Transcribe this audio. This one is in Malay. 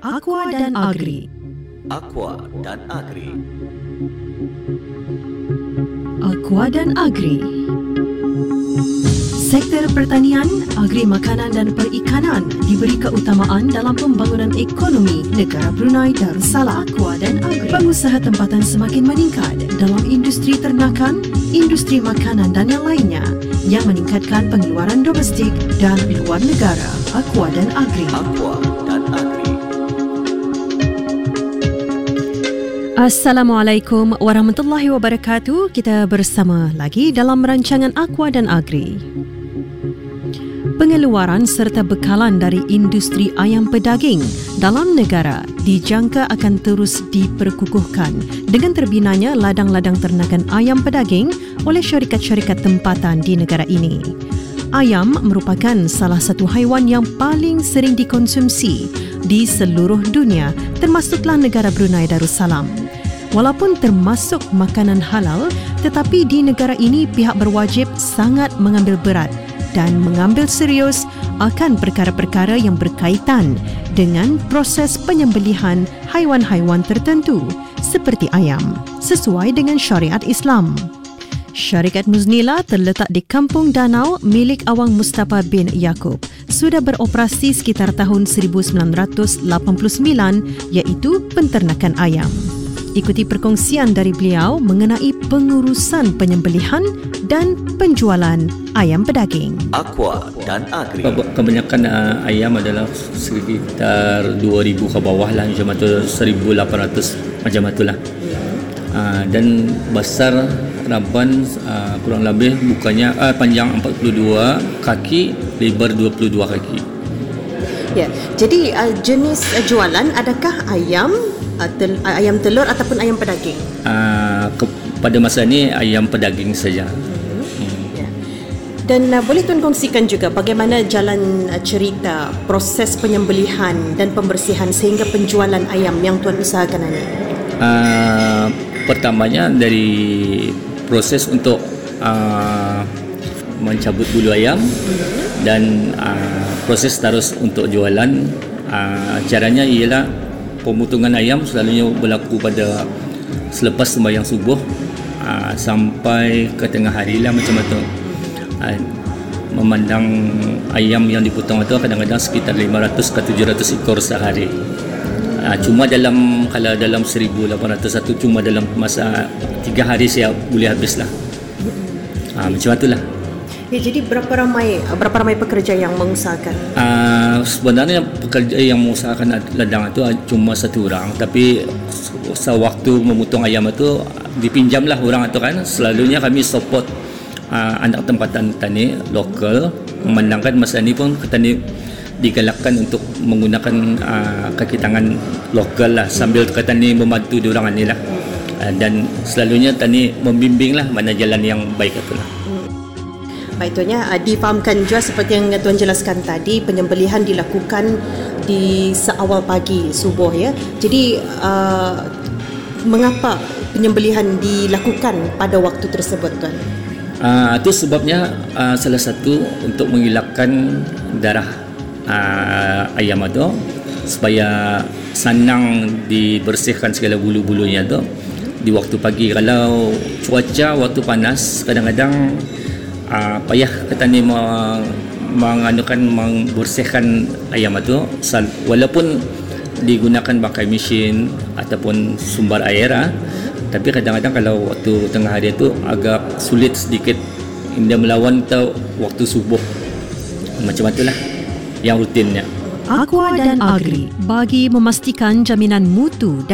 Aqua dan Agri. Aqua dan Agri. Aqua dan Agri. Sektor pertanian, agri makanan dan perikanan diberi keutamaan dalam pembangunan ekonomi negara Brunei Darussalam. Aqua dan Agri. Pengusaha tempatan semakin meningkat dalam industri ternakan, industri makanan dan yang lainnya yang meningkatkan pengeluaran domestik dan luar negara. Aqua dan Agri. Aqua dan Agri. Assalamualaikum warahmatullahi wabarakatuh. Kita bersama lagi dalam rancangan Aqua dan Agri. Pengeluaran serta bekalan dari industri ayam pedaging dalam negara dijangka akan terus diperkukuhkan dengan terbinanya ladang-ladang ternakan ayam pedaging oleh syarikat-syarikat tempatan di negara ini. Ayam merupakan salah satu haiwan yang paling sering dikonsumsi di seluruh dunia, termasuklah negara Brunei Darussalam. Walaupun termasuk makanan halal, tetapi di negara ini pihak berwajib sangat mengambil berat dan mengambil serius akan perkara-perkara yang berkaitan dengan proses penyembelihan haiwan-haiwan tertentu seperti ayam sesuai dengan syariat Islam. Syarikat Muznila terletak di Kampung Danau milik Awang Mustafa bin Yaakob. Sudah beroperasi sekitar tahun 1989 iaitu penternakan ayam. Ikuti perkongsian dari beliau mengenai pengurusan penyembelihan dan penjualan ayam pedaging. Aqua dan Agri. Kebanyakan ayam adalah sekitar 2,000 ke bawah lah, macam tu 1,800 macam itulah. Dan besar Raban kurang lebih bukannya panjang 42 kaki, lebar 22 kaki. Ya, jadi jenis jualan adakah ayam telur ataupun ayam pedaging? Pada masa ini ayam pedaging saja. Ya. Dan boleh Tuan kongsikan juga bagaimana jalan cerita proses penyembelihan dan pembersihan sehingga penjualan ayam yang Tuan usahakan ini? Pertamanya dari proses untuk mencabut bulu ayam dan proses terus untuk jualan. Caranya ialah pemotongan ayam selalunya berlaku pada selepas sembahyang subuh sampai ke tengah hari lah macam tu. Memandang ayam yang dipotong itu kadang-kadang sekitar 500 ke 700 ekor sehari. Cuma kalau dalam 1,801 cuma dalam masa 3 hari saya boleh habis lah. Macam itulah. Ya, jadi berapa ramai pekerja yang mengusahakan? Sebenarnya pekerja yang mengusahakan ladang itu cuma satu orang, tapi sewaktu memotong ayam itu dipinjamlah orang itu kan. Selalunya kami support anak tempatan tani lokal, memandangkan masa ini pun petani digalakkan untuk menggunakan kaki tangan lokal lah, sambil petani membantu diorang ni lah. Dan selalunya tani membimbing lah mana jalan yang baik itu lah. Baik Tuannya, difahamkan juga seperti yang Tuan jelaskan tadi, penyembelihan dilakukan di seawal pagi subuh ya. Jadi mengapa penyembelihan dilakukan pada waktu tersebut Tuan? Itu sebabnya salah satu untuk menghilangkan darah ayam itu supaya senang dibersihkan segala bulu-bulunya tu di waktu pagi. Kalau cuaca waktu panas kadang-kadang payah petani membersihkan ayam itu, walaupun digunakan pakai mesin ataupun sumber air tapi kadang-kadang kalau waktu tengah hari itu agak sulit sedikit dia melawan waktu subuh. Macam itulah yang rutinnya. Aqua dan Agri bagi memastikan jaminan mutu dan